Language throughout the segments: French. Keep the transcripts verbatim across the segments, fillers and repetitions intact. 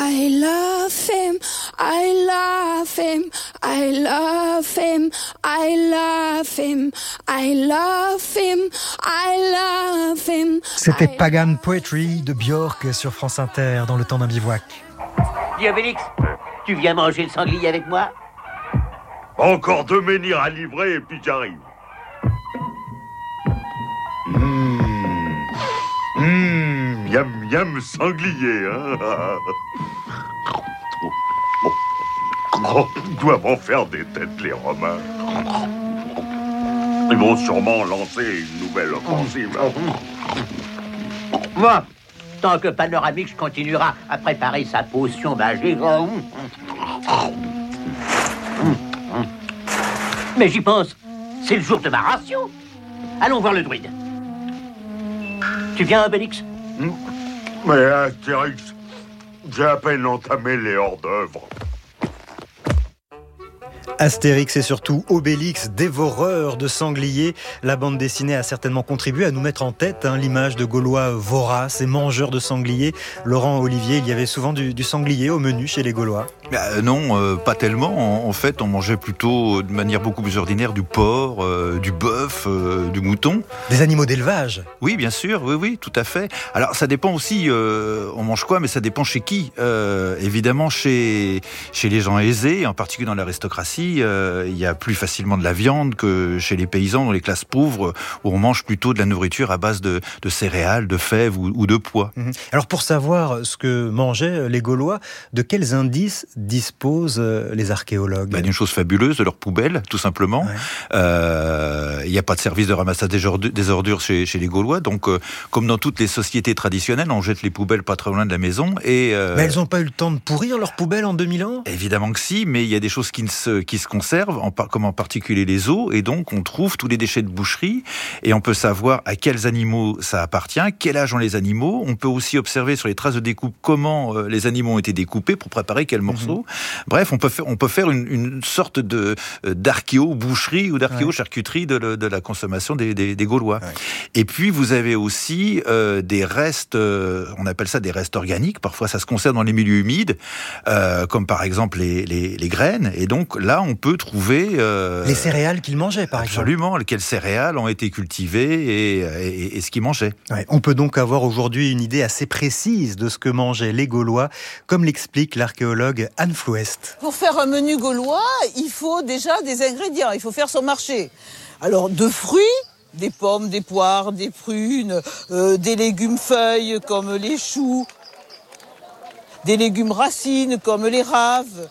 I love him, I love him, I love him, I love him, I love him, I love him. C'était Pagan Poetry de Björk sur France Inter dans le temps d'un bivouac. Dis Obélix, tu viens manger le sanglier avec moi ? Encore deux menhirs à livrer et puis j'arrive. Mmh. Mmh. Miam miam sanglier, hein. Oh, ils doivent en faire des têtes, les Romains. Ils vont sûrement lancer une nouvelle offensive. Moi, tant que Panoramix continuera à préparer sa potion magique. Mais j'y pense, c'est le jour de ma ration. Allons voir le druide. Tu viens, Obélix ? Mais Astérix, j'ai à peine entamé les hors-d'œuvre. Astérix et surtout Obélix, dévoreur de sangliers. La bande dessinée a certainement contribué à nous mettre en tête hein, l'image de Gaulois voraces et mangeurs de sangliers. Laurent Olivier, il y avait souvent du, du sanglier au menu chez les Gaulois. Euh, non, euh, pas tellement. En, en fait, on mangeait plutôt de manière beaucoup plus ordinaire du porc, euh, du bœuf, euh, du mouton. Des animaux d'élevage. Oui, bien sûr, oui, oui, tout à fait. Alors, ça dépend aussi, euh, on mange quoi, mais ça dépend chez qui. Euh, évidemment, chez, chez les gens aisés, en particulier dans l'aristocratie, euh, il y a plus facilement de la viande que chez les paysans, dans les classes pauvres, où on mange plutôt de la nourriture à base de, de céréales, de fèves ou, ou de pois. Mmh. Alors, pour savoir ce que mangeaient les Gaulois, de quels indices disposent les archéologues? Bah, d'une chose fabuleuse, de leurs poubelles, tout simplement. Ouais. Euh, il n'y a pas de service de ramassage des ordures, des ordures chez, chez les Gaulois, donc euh, comme dans toutes les sociétés traditionnelles, on jette les poubelles pas très loin de la maison. Et euh, mais elles n'ont pas eu le temps de pourrir leurs poubelles en deux mille ans? Évidemment que si, mais il y a des choses qui, ne se, qui se conservent, en, comme en particulier les os, et donc on trouve tous les déchets de boucherie, et on peut savoir à quels animaux ça appartient, quel âge ont les animaux. On peut aussi observer sur les traces de découpe comment euh, les animaux ont été découpés pour préparer quels morceaux. Mmh. Bref, on peut faire, on peut faire une, une sorte de d'archéo-boucherie ou d'archéo-charcuterie de, de la consommation des, des, des Gaulois. Ouais. Et puis, vous avez aussi euh, des restes, euh, on appelle ça des restes organiques. Parfois, ça se conserve dans les milieux humides, euh, comme par exemple les, les, les graines. Et donc, là, on peut trouver... Euh, les céréales qu'ils mangeaient, par exemple. Absolument. Quelles céréales ont été cultivées et, et, et ce qu'ils mangeaient. Ouais, on peut donc avoir aujourd'hui une idée assez précise de ce que mangeaient les Gaulois, comme l'explique l'archéologue Anne Flouest. Pour faire un menu gaulois, il faut déjà des ingrédients, il faut faire son marché. Alors, de fruits, des pommes, des poires, des prunes, euh, des légumes feuilles comme les choux, des légumes racines comme les raves.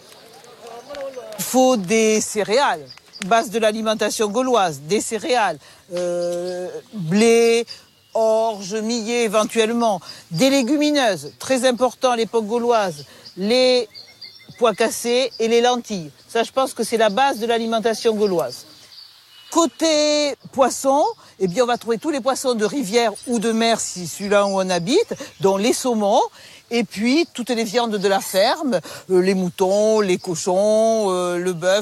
Il faut des céréales, base de l'alimentation gauloise, des céréales, euh, blé, orge, millet éventuellement, des légumineuses, très important à l'époque gauloise, les pois cassés et les lentilles. Ça, je pense que c'est la base de l'alimentation gauloise. Côté poisson, eh bien, on va trouver tous les poissons de rivière ou de mer, si celui-là où on habite, dont les saumons, et puis toutes les viandes de la ferme, euh, les moutons, les cochons, euh, le bœuf.